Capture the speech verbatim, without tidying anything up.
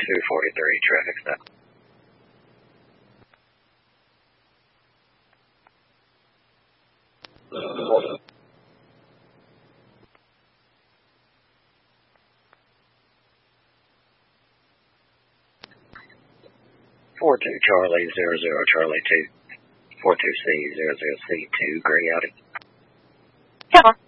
two forty-three, traffic stop. Four two Charlie zero zero Charlie two four two C zero zero C two Gray Audi. Come on.